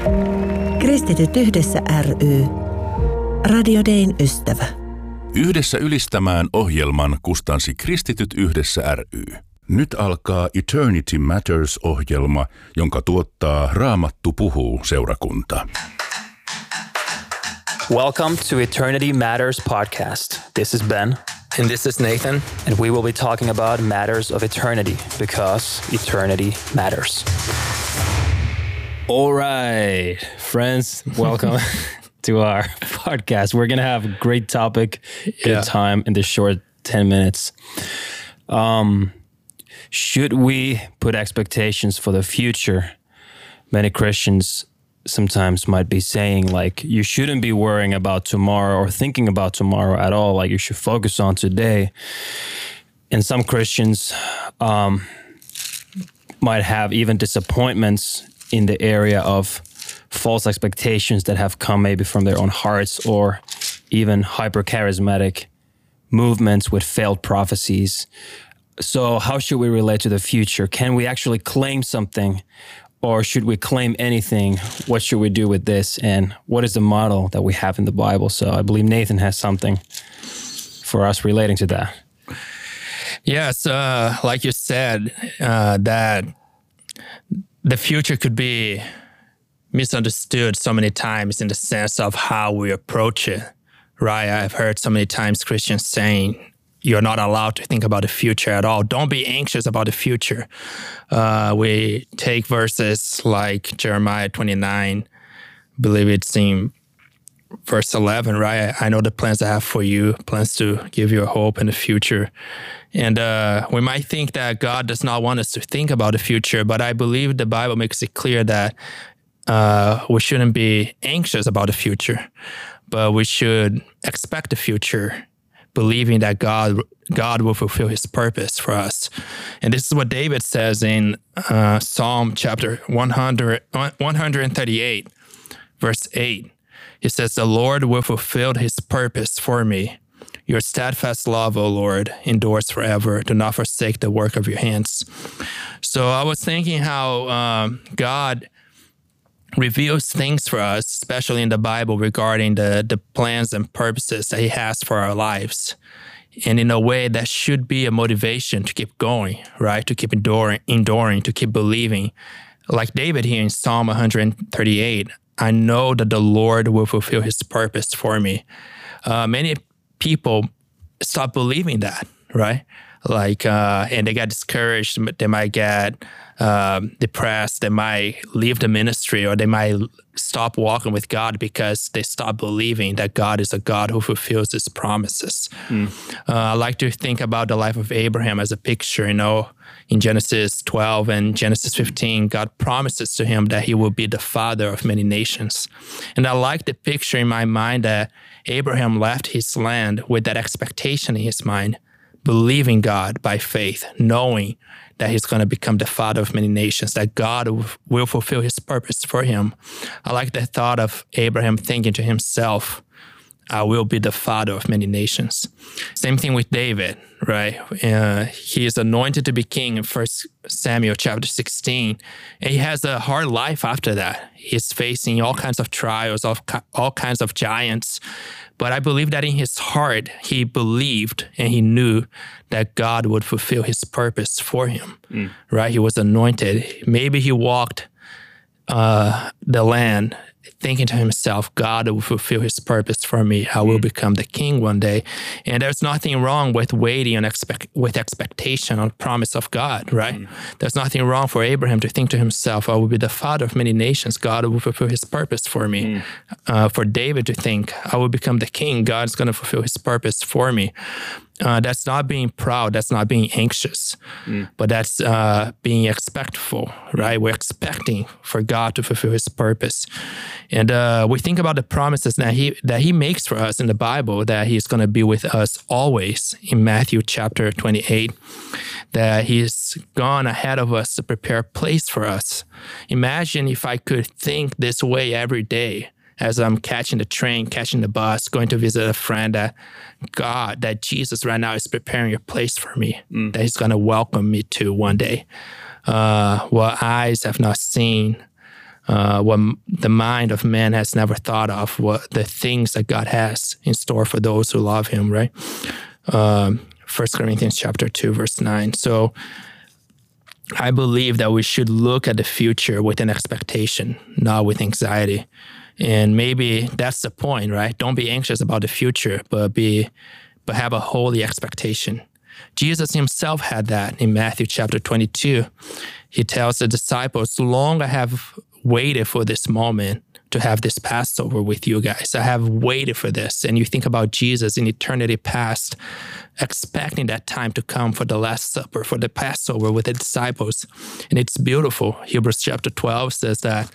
Kristityt yhdessä ry. Radio Dayn ystävä. Yhdessä ylistämään ohjelman kustansi Kristityt yhdessä ry. Nyt alkaa Eternity Matters-ohjelma, jonka tuottaa Raamattu puhuu -seurakunta. Welcome to Eternity Matters podcast. This is Ben. And this is Nathan. And we will be talking about matters of eternity because eternity matters. All right, friends, welcome to our podcast. We're going to have a great topic, good time in this short 10 minutes. Should we put expectations for the future? Many Christians sometimes might be saying like, you shouldn't be worrying about tomorrow or thinking about tomorrow at all. Like you should focus on today. And some Christians might have even disappointments in the area of false expectations that have come maybe from their own hearts or even hyper-charismatic movements with failed prophecies. So how should we relate to the future? Can we actually claim something? Or should we claim anything? What should we do with this? And what is the model that we have in the Bible? So I believe Nathan has something for us relating to that. Yes, like you said, that the future could be misunderstood so many times in the sense of how we approach it, right? I've heard so many times Christians saying, you're not allowed to think about the future at all. Don't be anxious about the future. We take verses like Jeremiah 29, I believe it's in verse 11, right? I know the plans I have for you, plans to give you a hope in the future. And we might think that God does not want us to think about the future, but I believe the Bible makes it clear that we shouldn't be anxious about the future, but we should expect the future, believing that God will fulfill his purpose for us. And this is what David says in Psalm chapter 138, verse 8. He says, the Lord will fulfill his purpose for me. Your steadfast love, O Lord, endures forever. Do not forsake the work of your hands. So I was thinking how God reveals things for us, especially in the Bible, regarding the plans and purposes that he has for our lives. And in a way that should be a motivation to keep going, right? To keep enduring, to keep believing. Like David here in Psalm 138, I know that the Lord will fulfill his purpose for me. Many people stop believing that, right? Like, and they get discouraged. They might get depressed. They might leave the ministry, or they might stop walking with God because they stop believing that God is a God who fulfills his promises. I like to think about the life of Abraham as a picture, in Genesis 12 and Genesis 15, God promises to him that he will be the father of many nations. And I like the picture in my mind that Abraham left his land with that expectation in his mind, believing God by faith, knowing that he's going to become the father of many nations, that God will fulfill his purpose for him. I like the thought of Abraham thinking to himself, I will be the father of many nations. Same thing with David, right? He is anointed to be king in 1 Samuel chapter 16, and he has a hard life after that. He's facing all kinds of trials, all kinds of giants. But I believe that in his heart, he believed and he knew that God would fulfill his purpose for him, right? He was anointed. Maybe he walked the land thinking to himself, God will fulfill his purpose for me. I will become the king one day. And there's nothing wrong with waiting with expectation on the promise of God, right? There's nothing wrong for Abraham to think to himself, I will be the father of many nations. God will fulfill his purpose for me. For David to think, I will become the king. God's going to fulfill his purpose for me. That's not being proud. That's not being anxious, but that's being expectful, right? We're expecting for God to fulfill his purpose. And we think about the promises that he makes for us in the Bible, that he's going to be with us always in Matthew chapter 28, that he's gone ahead of us to prepare a place for us. Imagine if I could think this way every day as I'm catching the train, catching the bus, going to visit a friend, that Jesus right now is preparing a place for me, that he's going to welcome me to one day. What eyes have not seen, what the mind of man has never thought of, what the things that God has in store for those who love him, right? 1 Corinthians chapter 2, verse 9. So I believe that we should look at the future with an expectation, not with anxiety. And maybe that's the point, right? Don't be anxious about the future, but have a holy expectation. Jesus himself had that in Matthew chapter 22. He tells the disciples, long I have waited for this moment to have this Passover with you guys. I have waited for this. And you think about Jesus in eternity past, expecting that time to come for the Last Supper, for the Passover with the disciples. And it's beautiful. Hebrews chapter 12 says that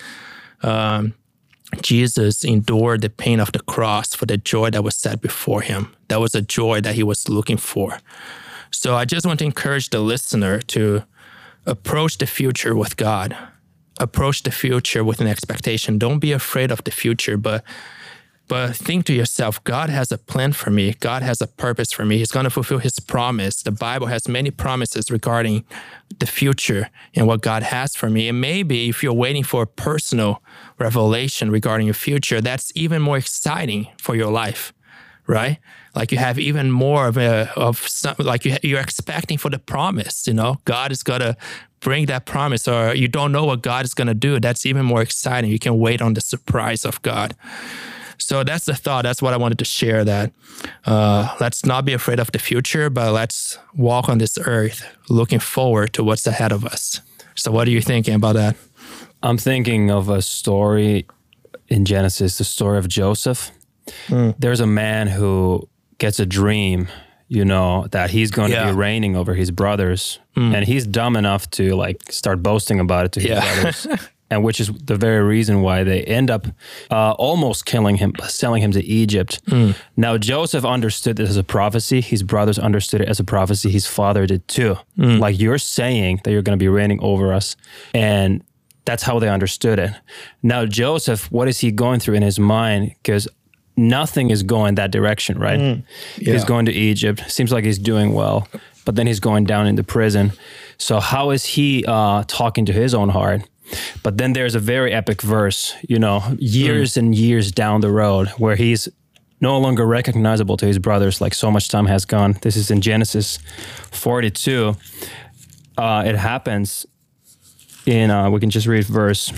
Jesus endured the pain of the cross for the joy that was set before him. That was a joy that he was looking for. So I just want to encourage the listener to approach the future with God. Approach the future with an expectation. Don't be afraid of the future, but think to yourself, God has a plan for me. God has a purpose for me. He's going to fulfill his promise. The Bible has many promises regarding the future and what God has for me. And maybe if you're waiting for a personal revelation regarding your future, that's even more exciting for your life, right? Like you have even more you're expecting for the promise, God is going to bring that promise, or you don't know what God is going to do. That's even more exciting. You can wait on the surprise of God. So that's the thought. That's what I wanted to share, that let's not be afraid of the future, but let's walk on this earth looking forward to what's ahead of us. So what are you thinking about that? I'm thinking of a story in Genesis, the story of Joseph. There's a man who gets a dream, that he's going to be reigning over his brothers. And he's dumb enough to start boasting about it to his brothers. And which is the very reason why they end up almost killing him, selling him to Egypt. Now, Joseph understood this as a prophecy. His brothers understood it as a prophecy. His father did too. Like, you're saying that you're going to be reigning over us. And that's how they understood it. Now, Joseph, what is he going through in his mind? Because nothing is going that direction, right? He's going to Egypt. Seems like he's doing well, but then he's going down into prison. So how is he talking to his own heart? But then there's a very epic verse, years and years down the road, where he's no longer recognizable to his brothers, like so much time has gone. This is in Genesis 42. It happens in, we can just read verse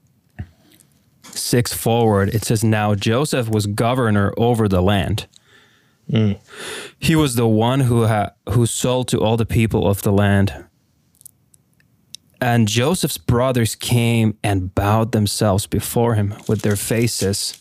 6 forward. It says, now Joseph was governor over the land. He was the one who sold to all the people of the land. And Joseph's brothers came and bowed themselves before him with their faces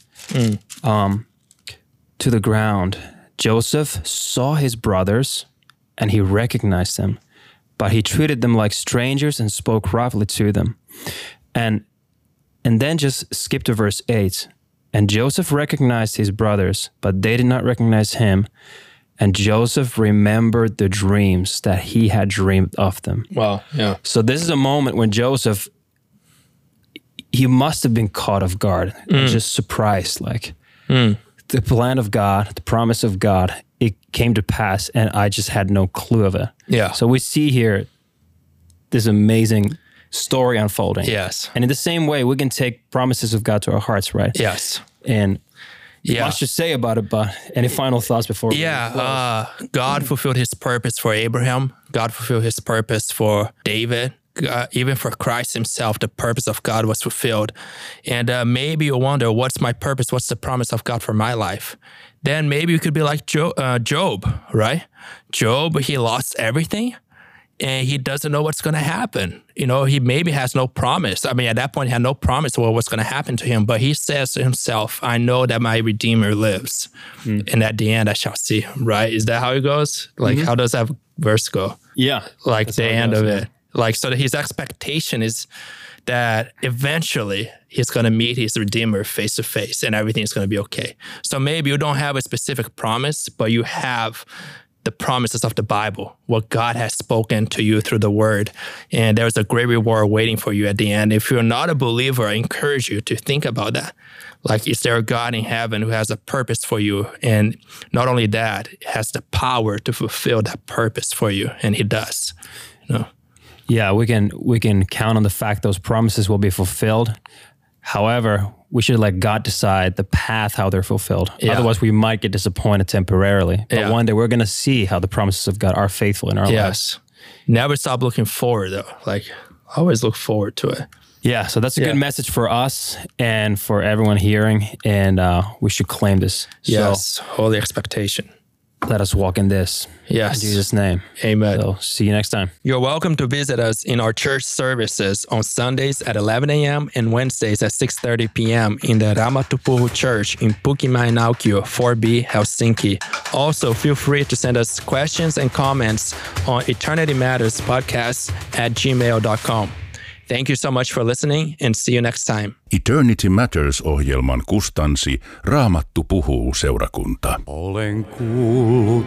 to the ground. Joseph saw his brothers and he recognized them, but he treated them like strangers and spoke roughly to them. And then just skip to verse 8. And Joseph recognized his brothers, but they did not recognize him. And Joseph remembered the dreams that he had dreamed of them. Wow, yeah. So this is a moment when Joseph, he must have been caught off guard and just surprised. The plan of God, the promise of God, it came to pass and I just had no clue of it. Yeah. So we see here this amazing story unfolding. Yes. And in the same way, we can take promises of God to our hearts, right? Yes. And much to say about it, but any final thoughts before we close? God fulfilled his purpose for Abraham. God fulfilled his purpose for David. Even for Christ himself, the purpose of God was fulfilled. And maybe you wonder, what's my purpose? What's the promise of God for my life? Then maybe you could be like Job, right? Job, he lost everything. And he doesn't know what's going to happen. He maybe has no promise. I mean, at that point, he had no promise of what's going to happen to him. But he says to himself, I know that my Redeemer lives. And at the end, I shall see him, right? Is that how it goes? How does that verse go? Yeah. The end of it. So his expectation is that eventually he's going to meet his Redeemer face to face and everything is going to be okay. So maybe you don't have a specific promise, but you have the promises of the Bible, what God has spoken to you through the word. And there's a great reward waiting for you at the end. If you're not a believer, I encourage you to think about that. Is there a God in heaven who has a purpose for you? And not only that, has the power to fulfill that purpose for you. And he does. Yeah, we can count on the fact those promises will be fulfilled. However, we should let God decide the path how they're fulfilled. Yeah. Otherwise, we might get disappointed temporarily. But Yeah. one day we're going to see how the promises of God are faithful in our lives. Yes. Never stop looking forward though. Like always look forward to it. Yeah, so that's a Yeah. good message for us and for everyone hearing. And we should claim this. Yes. Holy expectation. So let us walk in this. Yes. In Jesus' name. Amen. So see you next time. You're welcome to visit us in our church services on Sundays at 11 a.m. and Wednesdays at 6:30 p.m. in the Raamattu Puhu Church in Pukimäenaukio, 4B, Helsinki. Also, feel free to send us questions and comments on eternitymatterspodcast@gmail.com. Thank you so much for listening and see you next time. Eternity Matters-ohjelman kustansi Raamattu puhuu -seurakunta. Olen kuullut